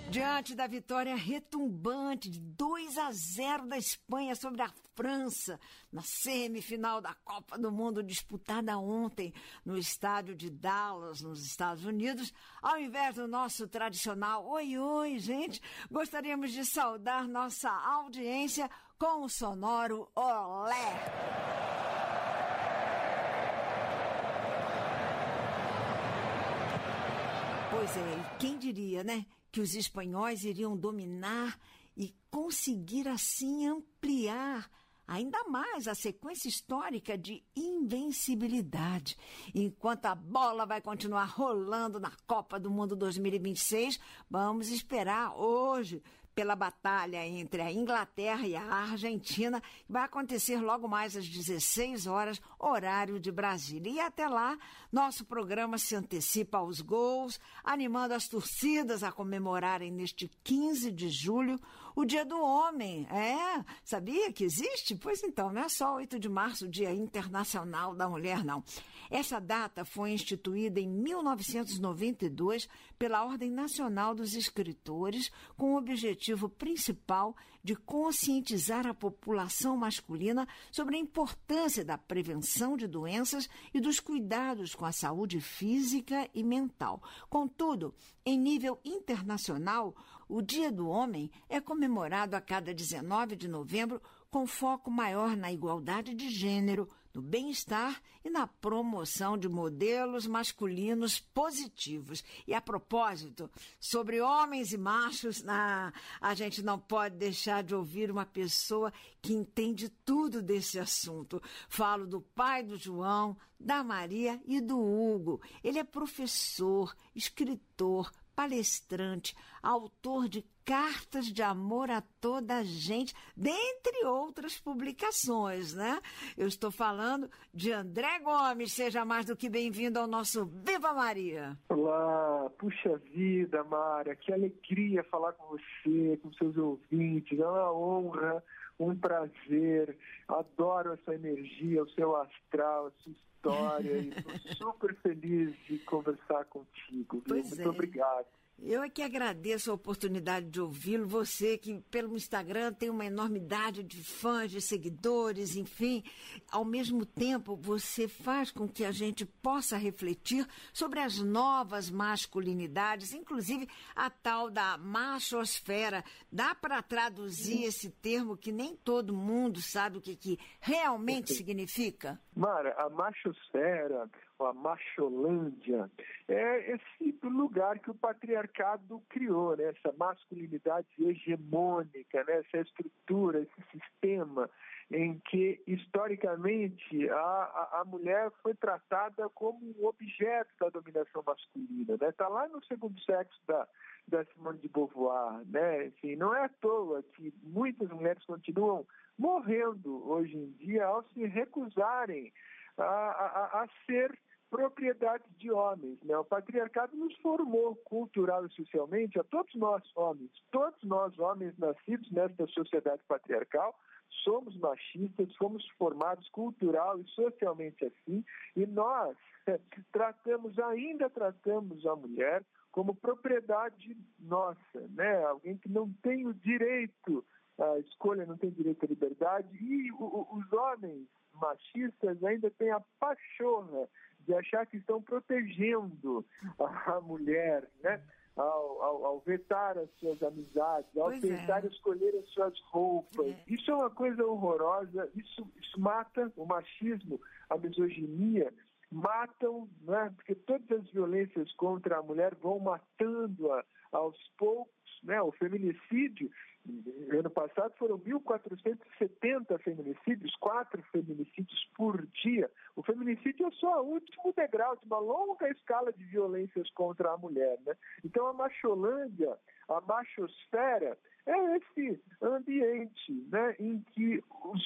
Diante da vitória retumbante de 2-0 da Espanha sobre a França, na semifinal da Copa do Mundo disputada ontem no estádio de Dallas, nos Estados Unidos, ao invés do nosso tradicional "Oi, oi, gente", gostaríamos de saudar nossa audiência com o sonoro olé. Pois é, e quem diria, né, que os espanhóis iriam dominar e conseguir assim ampliar ainda mais a sequência histórica de invencibilidade. Enquanto a bola vai continuar rolando na Copa do Mundo 2026, vamos esperar hoje pela batalha entre a Inglaterra e a Argentina, que vai acontecer logo mais às 16 horas, horário de Brasília. E até lá, nosso programa se antecipa aos gols, animando as torcidas a comemorarem neste 15 de julho o Dia do Homem. Sabia que existe? Pois então, não é só 8 de março, o Dia Internacional da Mulher, não. Essa data foi instituída em 1992 pela Ordem Nacional dos Escritores, com o objetivo principal de conscientizar a população masculina sobre a importância da prevenção de doenças e dos cuidados com a saúde física e mental. Contudo, em nível internacional, o Dia do Homem é comemorado a cada 19 de novembro com foco maior na igualdade de gênero, no bem-estar e na promoção de modelos masculinos positivos. E a propósito, sobre homens e machos, a gente não pode deixar de ouvir uma pessoa que entende tudo desse assunto. Falo do pai do João, da Maria e do Hugo. Ele é professor, escritor, palestrante, autor de Cartas de Amor a Toda a Gente, dentre outras publicações, né? Eu estou falando de André Gomes. Seja mais do que bem-vindo ao nosso Viva Maria. Olá, puxa vida, Mara, que alegria falar com você, com seus ouvintes, é uma honra, um prazer, adoro a sua energia, o seu astral, a sua história, e estou super feliz de conversar contigo. Muito obrigado. Eu é que agradeço a oportunidade de ouvi-lo, você que pelo Instagram tem uma enormidade de fãs, de seguidores, enfim. Ao mesmo tempo, você faz com que a gente possa refletir sobre as novas masculinidades, inclusive a tal da machosfera. Dá para traduzir esse termo que nem todo mundo sabe o que realmente significa? Mara, a machosfera, ou a macholândia, é esse lugar que o patriarcado criou, né? Essa masculinidade hegemônica, né? Essa estrutura, esse sistema em que, historicamente, a mulher foi tratada como um objeto da dominação masculina, né? Está lá no segundo sexo da Simone de Beauvoir, né? Enfim, não é à toa que muitas mulheres continuam morrendo hoje em dia ao se recusarem a ser propriedade de homens, né? O patriarcado nos formou cultural e socialmente, a todos nós homens nascidos nesta sociedade patriarcal, somos machistas, fomos formados cultural e socialmente assim, e nós ainda tratamos a mulher como propriedade nossa, né? Alguém que não tem o direito à escolha, não tem direito à liberdade, e os homens machistas ainda têm a pachorra de achar que estão protegendo a mulher, né? Ao vetar as suas amizades, ao tentar escolher as suas roupas. Isso é uma coisa horrorosa, isso mata o machismo, a misoginia, matam, né? Porque todas as violências contra a mulher vão matando-a aos poucos, né? O feminicídio, ano passado foram 1.470 feminicídios, 4 feminicídios por dia. O feminicídio é só o último degrau de uma longa escala de violências contra a mulher, né? Então a macholândia, a machosfera, é esse ambiente, né, em que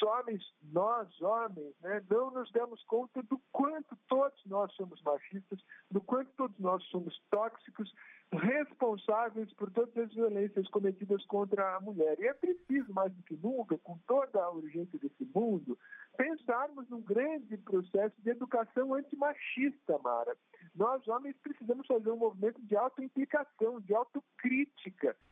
nós homens, né, não nos damos conta do quanto todos nós somos machistas, do quanto todos nós somos tóxicos, responsáveis por todas as violências cometidas contra a mulher. E é preciso, mais do que nunca, com toda a urgência desse mundo, pensarmos num grande processo de educação antimachista, Mara. Nós, homens, precisamos fazer um movimento de autoimplicação, de autocrítica.